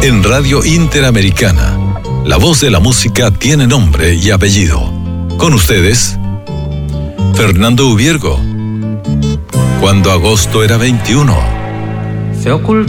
En Radio Interamericana, la voz de la música tiene nombre y apellido. Con ustedes, Fernando Ubiergo. Cuando agosto era 21. Se ocultó